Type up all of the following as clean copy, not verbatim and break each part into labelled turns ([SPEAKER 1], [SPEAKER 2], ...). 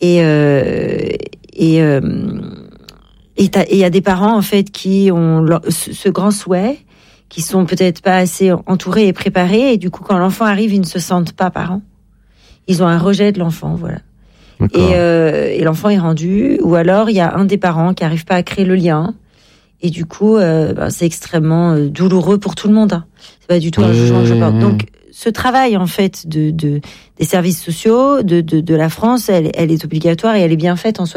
[SPEAKER 1] Et il y a des parents en fait qui ont ce grand souhait, qui sont peut-être pas assez entourés et préparés, et du coup quand l'enfant arrive, ils ne se sentent pas parents. Ils ont un rejet de l'enfant, voilà. Et l'enfant est rendu, ou alors il y a un des parents qui arrive pas à créer le lien, et du coup c'est extrêmement douloureux pour tout le monde. Hein. C'est pas du tout un jugement que je porte. Donc ce travail en fait des services sociaux de la France, elle est obligatoire et elle est bien faite en soi.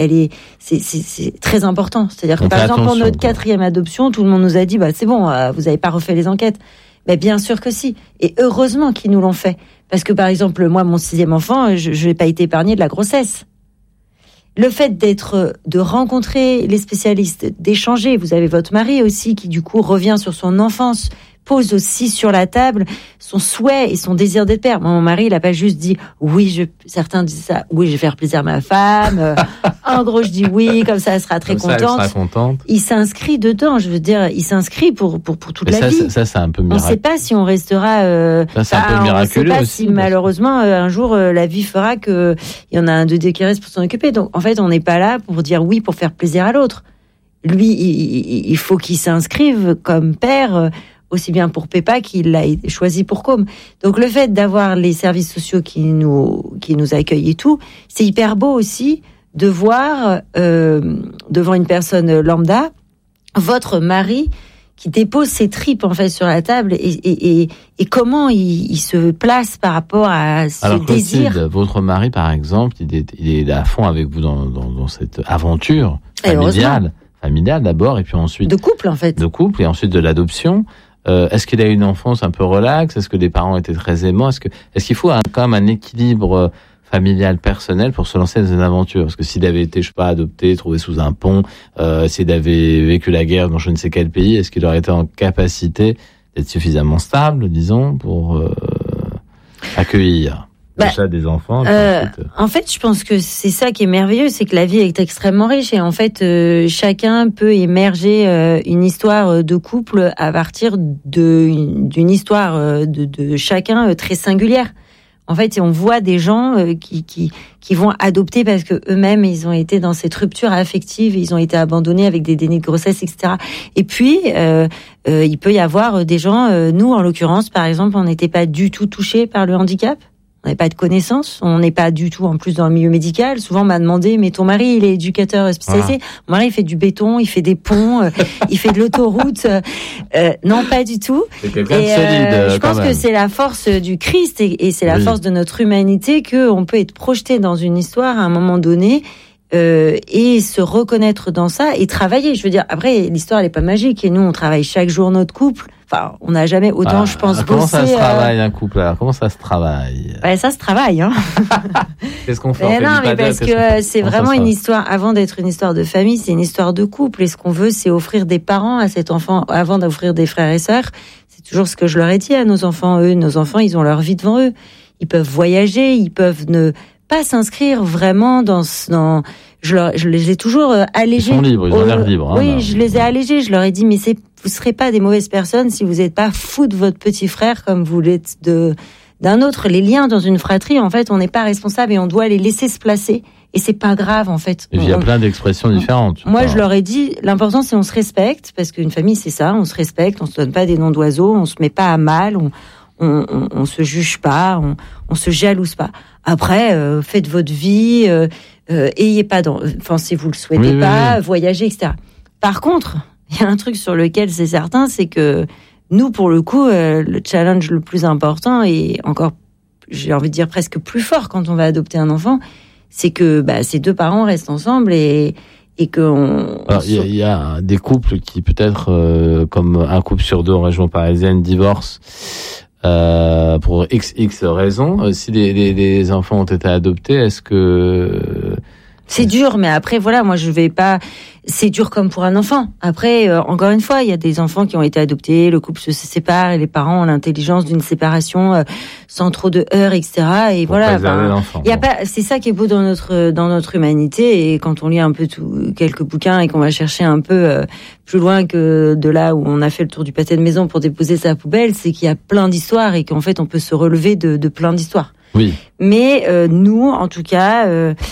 [SPEAKER 1] C'est très important. C'est-à-dire que par exemple pour notre 4e adoption, tout le monde nous a dit c'est bon, vous avez pas refait les enquêtes. Mais bien sûr que si. Et heureusement qu'ils nous l'ont fait. Parce que par exemple moi mon 6e enfant, je n'ai pas été épargnée de la grossesse. Le fait de rencontrer les spécialistes, d'échanger, vous avez votre mari aussi qui du coup revient sur son enfance, pose aussi sur la table son souhait et son désir d'être père. Moi, mon mari, il a pas juste dit certains disent ça, oui, je vais faire plaisir à ma femme. En gros, je dis oui, comme ça, elle sera très contente.
[SPEAKER 2] Elle sera contente.
[SPEAKER 1] Il s'inscrit dedans, je veux dire, il s'inscrit pour toute la vie.
[SPEAKER 2] Ça, c'est un peu miraculeux.
[SPEAKER 1] On ne sait pas si on restera.
[SPEAKER 2] Ça, c'est un peu miraculeux.
[SPEAKER 1] On ne sait pas
[SPEAKER 2] aussi,
[SPEAKER 1] si malheureusement un jour la vie fera que il y en a un de deux qui reste pour s'en occuper. Donc, en fait, on n'est pas là pour dire oui pour faire plaisir à l'autre. Lui, il faut qu'il s'inscrive comme père. Aussi bien pour Pépa qu'il l'a choisi pour Com. Donc le fait d'avoir les services sociaux qui nous accueillent et tout, c'est hyper beau aussi de voir devant une personne lambda votre mari qui dépose ses tripes en fait sur la table et comment il se place par rapport à ce désir.
[SPEAKER 2] Alors votre mari par exemple, il est à fond avec vous dans cette aventure familiale d'abord et puis ensuite
[SPEAKER 1] de couple en fait.
[SPEAKER 2] De couple et ensuite de l'adoption. Est-ce qu'il a eu une enfance un peu relaxe? Est-ce que les parents étaient très aimants? Est-ce qu'il faut quand même un équilibre familial, personnel pour se lancer dans une aventure? Parce que s'il avait été, adopté, trouvé sous un pont, s'il avait vécu la guerre dans je ne sais quel pays, est-ce qu'il aurait été en capacité d'être suffisamment stable, disons, pour accueillir des enfants?
[SPEAKER 1] En fait, je pense que c'est ça qui est merveilleux, c'est que la vie est extrêmement riche et en fait, chacun peut émerger une histoire de couple à partir d'une histoire de chacun très singulière. En fait, on voit des gens qui vont adopter parce que eux-mêmes ils ont été dans cette rupture affective, ils ont été abandonnés avec des dénis de grossesse, etc. Et puis il peut y avoir des gens, nous en l'occurrence, par exemple, on n'était pas du tout touchés par le handicap. On n'avait pas de connaissances, on n'est pas du tout en plus dans le milieu médical. Souvent on m'a demandé, mais ton mari il est éducateur spécialisé. Mon mari il fait du béton, il fait des ponts, il fait de l'autoroute. Non, pas du tout.
[SPEAKER 2] C'est quelqu'un de solide.
[SPEAKER 1] Je pense que c'est la force du Christ et c'est la force de notre humanité qu'on peut être projeté dans une histoire à un moment donné et se reconnaître dans ça et travailler. Je veux dire, après l'histoire elle est pas magique et nous on travaille chaque jour notre couple. Enfin, on n'a jamais autant, je pense,
[SPEAKER 2] comment
[SPEAKER 1] bossé.
[SPEAKER 2] Comment ça se travaille un couple alors? Comment ça se travaille?
[SPEAKER 1] Ça se travaille, hein.
[SPEAKER 2] Qu'est-ce qu'on fait?
[SPEAKER 1] Mais parce que c'est vraiment une histoire. Avant d'être une histoire de famille, c'est une histoire de couple. Et ce qu'on veut, c'est offrir des parents à cet enfant avant d'offrir des frères et sœurs. C'est toujours ce que je leur ai dit à nos enfants. Nos enfants, ils ont leur vie devant eux. Ils peuvent voyager, ils peuvent ne pas s'inscrire vraiment dans. Je les ai toujours allégés.
[SPEAKER 2] Ils sont libres, ils ont l'air libres.
[SPEAKER 1] Oui, je les ai allégés. Je leur ai dit, mais vous serez pas des mauvaises personnes si vous n'êtes pas fous de votre petit frère comme vous l'êtes d'un autre. Les liens dans une fratrie, en fait, on n'est pas responsable et on doit les laisser se placer. Et c'est pas grave, en fait.
[SPEAKER 2] Il y a plein d'expressions différentes.
[SPEAKER 1] Moi, je leur ai dit, l'important, c'est on se respecte, parce qu'une famille, c'est ça, on se respecte, on se donne pas des noms d'oiseaux, on se met pas à mal, on se juge pas, on se jalouse pas. Après, faites votre vie, ayez pas si vous le souhaitez pas, voyagez, etc. Par contre, il y a un truc sur lequel c'est certain, c'est que nous, pour le coup, le challenge le plus important et encore, j'ai envie de dire presque plus fort quand on va adopter un enfant, c'est que ces deux parents restent ensemble et que
[SPEAKER 2] il y a des couples qui peut-être comme un couple sur deux en région parisienne divorcent pour XX raisons. Si les enfants ont été adoptés, est-ce que
[SPEAKER 1] c'est dur, mais après voilà, moi je vais pas. C'est dur comme pour un enfant. Après, encore une fois, il y a des enfants qui ont été adoptés, le couple se sépare et les parents ont l'intelligence d'une séparation sans trop de heurts, etc. Et
[SPEAKER 2] pour
[SPEAKER 1] voilà.
[SPEAKER 2] Il
[SPEAKER 1] y a pas. C'est ça qui est beau dans notre humanité. Et quand on lit un peu quelques bouquins et qu'on va chercher un peu plus loin que de là où on a fait le tour du pâté de maison pour déposer sa poubelle, c'est qu'il y a plein d'histoires et qu'en fait on peut se relever de plein d'histoires.
[SPEAKER 2] Oui.
[SPEAKER 1] Mais nous, en tout cas.